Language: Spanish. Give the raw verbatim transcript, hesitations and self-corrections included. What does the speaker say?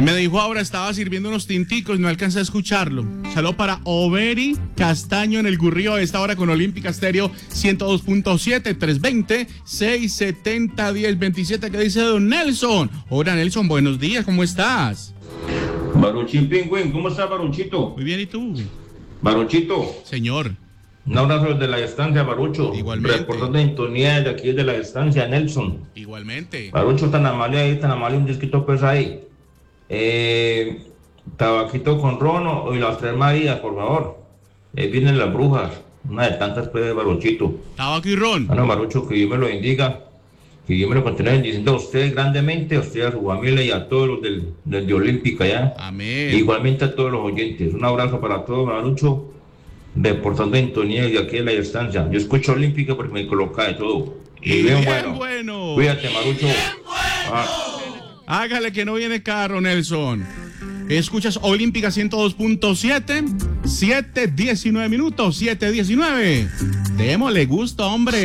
Me dijo ahora, estaba sirviendo unos tinticos y no alcancé a escucharlo. Saludo para Overi Castaño en el Gurrío a esta hora con Olímpica Estéreo ciento dos punto siete, tres veinte, seiscientos setenta, diez veintisiete. ¿Qué dice don Nelson? Hola Nelson, buenos días, ¿cómo estás? Baruchín Pingüín, ¿cómo estás, Baruchito? Muy bien, ¿y tú? Baruchito. Señor. Un abrazo desde la estancia, Barucho. Igualmente. Reportando en sintonía desde aquí, desde la estancia, Nelson. Igualmente. Barucho, tan amable ahí, tan amable, un disquito pues ahí. Eh, tabaquito con rono y las tres Marías, por favor. Ahí vienen las brujas. Una de tantas pues, Baruchito. Tabaco y ron. Bueno, Barucho, que Dios me lo bendiga. Que Dios me lo continúe bendiciendo a usted grandemente, a usted, a su familia y a todos los del, del de Olímpica, ¿ya? Amén. Igualmente a todos los oyentes. Un abrazo para todos, Barucho. Reportando en sintonía de aquí en la distancia. Yo escucho Olímpica porque me coloca de todo. Y Y bien, bien bueno. bueno. Cuídate, Marucho. Ah. Hágale que no viene caro, Nelson. Escuchas Olímpica ciento dos punto siete, siete diecinueve minutos, siete diecinueve. Démosle gusto, hombre.